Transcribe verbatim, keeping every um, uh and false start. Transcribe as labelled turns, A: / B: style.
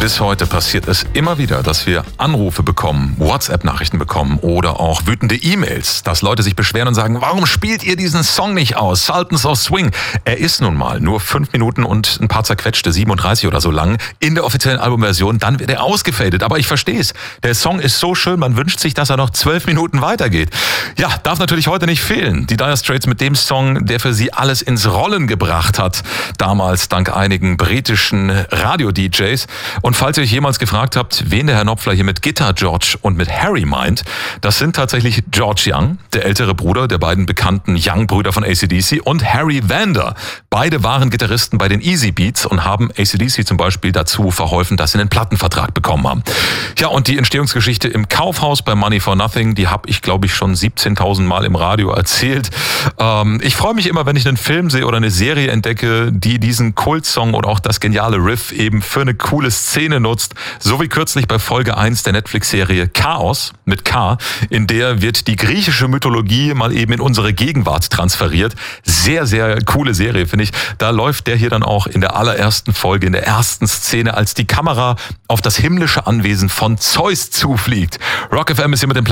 A: Bis heute passiert es immer wieder, dass wir Anrufe bekommen, WhatsApp-Nachrichten bekommen oder auch wütende E-Mails, dass Leute sich beschweren und sagen, warum spielt ihr diesen Song nicht aus? Sultans of Swing. Er ist nun mal nur fünf Minuten und ein paar zerquetschte, siebenunddreißig oder so lang in der offiziellen Albumversion. Dann wird er ausgefadet. Aber ich verstehe es. Der Song ist so schön, man wünscht sich, dass er noch zwölf Minuten weitergeht. Ja, darf natürlich heute nicht fehlen. Die Dire Straits mit dem Song, der für sie alles ins Rollen gebracht hat. Damals dank einigen britischen Radio-D Js. Und falls ihr euch jemals gefragt habt, wen der Herr Knopfler hier mit Guitar George und mit Harry meint, das sind tatsächlich George Young, der ältere Bruder der beiden bekannten Young-Brüder von A C D C, und Harry Vander. Beide waren Gitarristen bei den Easy Beats und haben A C D C zum Beispiel dazu verholfen, dass sie einen Plattenvertrag bekommen haben. Ja, und die Entstehungsgeschichte im Kaufhaus bei Money for Nothing, die habe ich, glaube ich, schon siebzehntausend Mal im Radio erzählt. Ähm, ich freue mich immer, wenn ich einen Film sehe oder eine Serie entdecke, die diesen Kultsong und auch das geniale Riff eben für eine coole Szene nutzt, so wie kürzlich bei Folge eins der Netflix-Serie Chaos mit K, in der wird die griechische Mythologie mal eben in unsere Gegenwart transferiert. Sehr, sehr coole Serie, finde ich. Da läuft der hier dann auch in der allerersten Folge, in der ersten Szene, als die Kamera auf das himmlische Anwesen von Zeus zufliegt. Rock F M ist hier mit dem